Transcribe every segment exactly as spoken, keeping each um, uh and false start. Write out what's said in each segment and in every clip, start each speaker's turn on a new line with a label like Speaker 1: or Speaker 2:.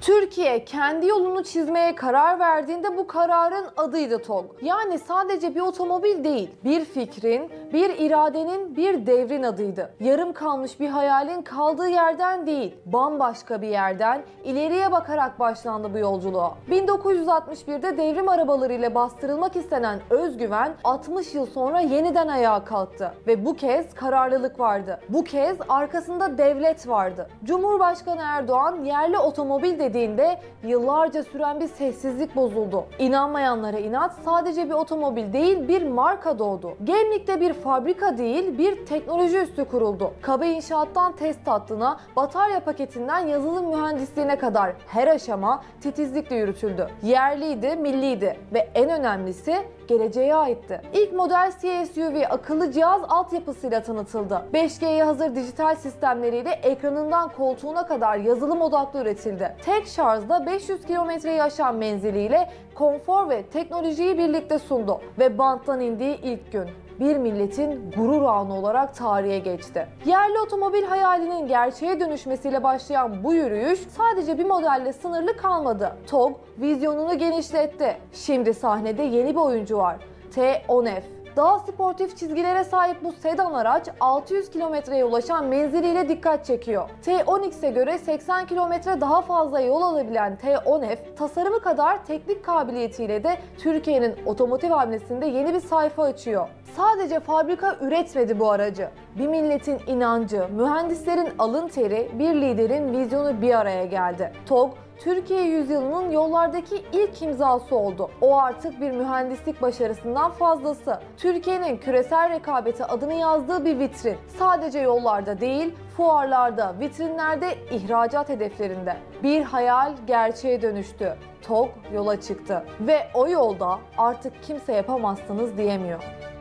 Speaker 1: Türkiye kendi yolunu çizmeye karar verdiğinde bu kararın adıydı TOG. Yani sadece bir otomobil değil, bir fikrin, bir iradenin, bir devrin adıydı. Yarım kalmış bir hayalin kaldığı yerden değil, bambaşka bir yerden ileriye bakarak başlandı bu yolculuğa. bin dokuz yüz altmış birde devrim arabalarıyla bastırılmak istenen özgüven altmış yıl sonra yeniden ayağa kalktı. Ve bu kez kararlılık vardı. Bu kez arkasında devlet vardı. Cumhurbaşkanı Erdoğan yerli otomobil dediğinde yıllarca süren bir sessizlik bozuldu. İnanmayanlara inat, sadece bir otomobil değil bir marka doğdu. Gemlik'te bir fabrika değil bir teknoloji üssü kuruldu. Kaba inşaattan test hattına, batarya paketinden yazılım mühendisliğine kadar her aşama titizlikle yürütüldü. Yerliydi, milliydi ve en önemlisi geleceğe aitti. İlk model C S U V akıllı cihaz altyapısıyla tanıtıldı. beş G'ye hazır dijital sistemleriyle ekranından koltuğuna kadar yazılım odaklı üretildi. Tek şarjda beş yüz kilometreyi aşan menziliyle konfor ve teknolojiyi birlikte sundu ve banttan indiği ilk gün bir milletin gurur anı olarak tarihe geçti. Yerli otomobil hayalinin gerçeğe dönüşmesiyle başlayan bu yürüyüş sadece bir modelle sınırlı kalmadı. TOG vizyonunu genişletti. Şimdi sahnede yeni bir oyuncu var. T on F. Daha sportif çizgilere sahip bu sedan araç altı yüz kilometreye ulaşan menziliyle dikkat çekiyor. T on X'e göre seksen kilometre daha fazla yol alabilen T on F, tasarımı kadar teknik kabiliyetiyle de Türkiye'nin otomotiv hamlesinde yeni bir sayfa açıyor. Sadece fabrika üretmedi bu aracı. Bir milletin inancı, mühendislerin alın teri, bir liderin vizyonu bir araya geldi. TOG, Türkiye yüzyılının yollardaki ilk imzası oldu. O artık bir mühendislik başarısından fazlası. Türkiye'nin küresel rekabeti adını yazdığı bir vitrin. Sadece yollarda değil, fuarlarda, vitrinlerde, ihracat hedeflerinde. Bir hayal gerçeğe dönüştü. TOG yola çıktı ve o yolda artık kimse yapamazsınız diyemiyor.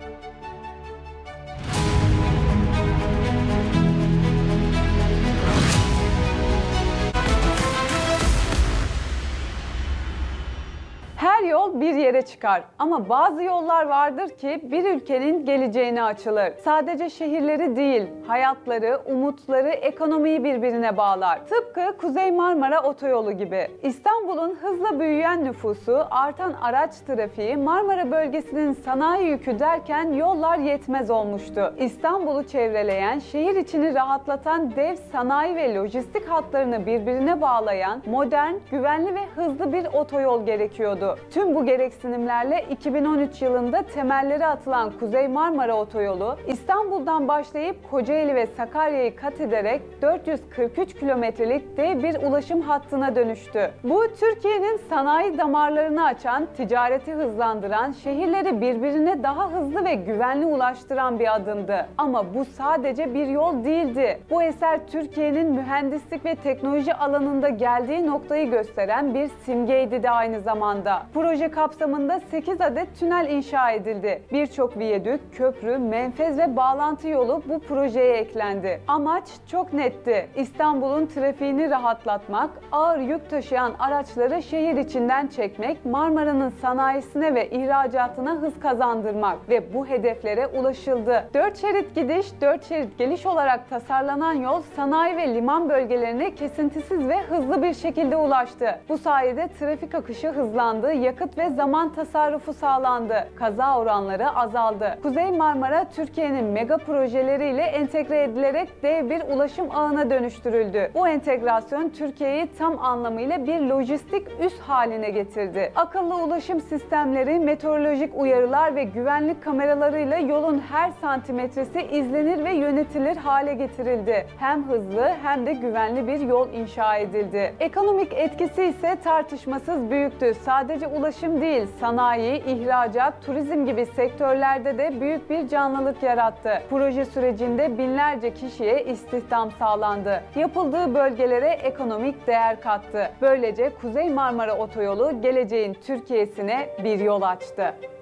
Speaker 2: Her yol bir yere çıkar ama bazı yollar vardır ki bir ülkenin geleceğine açılır. Sadece şehirleri değil, hayatları, umutları, ekonomiyi birbirine bağlar. Tıpkı Kuzey Marmara Otoyolu gibi. İstanbul'un hızla büyüyen nüfusu, artan araç trafiği, Marmara bölgesinin sanayi yükü derken yollar yetmez olmuştu. İstanbul'u çevreleyen, şehir içini rahatlatan dev sanayi ve lojistik hatlarını birbirine bağlayan modern, güvenli ve hızlı bir otoyol gerekiyordu. Tüm bu gereksinimlerle iki bin on üç yılında temelleri atılan Kuzey Marmara Otoyolu, İstanbul'dan başlayıp Kocaeli ve Sakarya'yı kat ederek dört yüz kırk üç kilometrelik dev bir ulaşım hattına dönüştü. Bu, Türkiye'nin sanayi damarlarını açan, ticareti hızlandıran, şehirleri birbirine daha hızlı ve güvenli ulaştıran bir adımdı. Ama bu sadece bir yol değildi. Bu eser Türkiye'nin mühendislik ve teknoloji alanında geldiği noktayı gösteren bir simgeydi de aynı zamanda. Proje kapsamında sekiz adet tünel inşa edildi. Birçok viyadük, köprü, menfez ve bağlantı yolu bu projeye eklendi. Amaç çok netti. İstanbul'un trafiğini rahatlatmak, ağır yük taşıyan araçları şehir içinden çekmek, Marmara'nın sanayisine ve ihracatına hız kazandırmak ve bu hedeflere ulaşıldı. Dört şerit gidiş, dört şerit geliş olarak tasarlanan yol sanayi ve liman bölgelerine kesintisiz ve hızlı bir şekilde ulaştı. Bu sayede trafik akışı hızlandı, yakıt ve zaman tasarrufu sağlandı. Kaza oranları azaldı. Kuzey Marmara, Türkiye'nin mega projeleriyle entegre edilerek dev bir ulaşım ağına dönüştürüldü. Bu entegrasyon Türkiye'yi tam anlamıyla bir lojistik üs haline getirdi. Akıllı ulaşım sistemleri, meteorolojik uyarılar ve güvenlik kameralarıyla yolun her santimetresi izlenir ve yönetilir hale getirildi. Hem hızlı hem de güvenli bir yol inşa edildi. Ekonomik etkisi ise tartışmasız büyüktü. Sadece ulaşım değil, sanayi, ihracat, turizm gibi sektörlerde de büyük bir canlılık yarattı. Proje sürecinde binlerce kişiye istihdam sağlandı. Yapıldığı bölgelere ekonomik değer kattı. Böylece Kuzey Marmara Otoyolu geleceğin Türkiye'sine bir yol açtı.